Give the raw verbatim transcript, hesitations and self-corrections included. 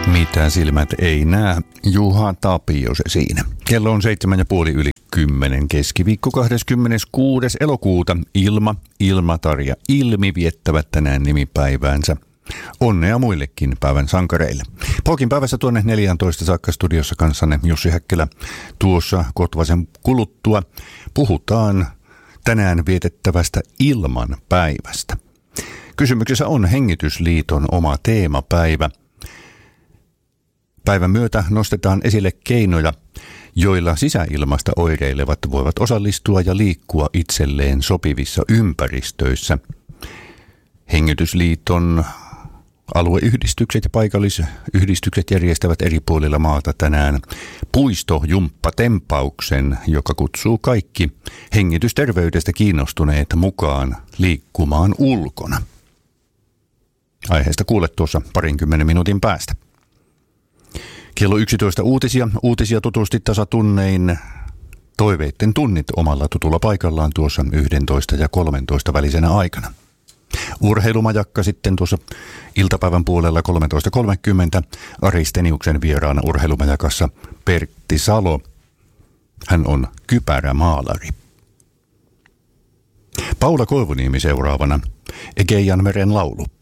Mitä silmät ei näe, Juha Tapio se siinä. Kello on seitsemän ja puoli yli kymmenen, keskiviikko kahdeskymmeneskuudes elokuuta. Ilma, Ilmatar ja Ilmi viettävät tänään nimipäiväänsä. Onnea muillekin päivän sankareille. Polkin päivässä tuonne neljätoista saakka studiossa kanssanne Jussi Häkkilä. Tuossa kotvasen kuluttua puhutaan tänään vietettävästä ilman päivästä. Kysymyksessä on Hengitysliiton oma teemapäivä. Päivän myötä nostetaan esille keinoja, joilla sisäilmasta oireilevat voivat osallistua ja liikkua itselleen sopivissa ympäristöissä. Hengitysliiton alueyhdistykset ja paikallisyhdistykset järjestävät eri puolilla maata tänään puistojumppatempauksen, joka kutsuu kaikki hengitysterveydestä kiinnostuneet mukaan liikkumaan ulkona. Aiheesta kuulet tuossa parinkymmenen minuutin päästä. Kello yksitoista uutisia. Uutisia tutusti tasatunnein toiveitten tunnit omalla tutulla paikallaan tuossa yksitoista ja kolmetoista välisenä aikana. Urheilumajakka sitten tuossa iltapäivän puolella kolmetoista kolmekymmentä. Ari Steniuksen vieraana urheilumajakassa Pertti Salo. Hän on kypärämaalari. Paula Koivuniemi seuraavana. Egeianmeren laulu.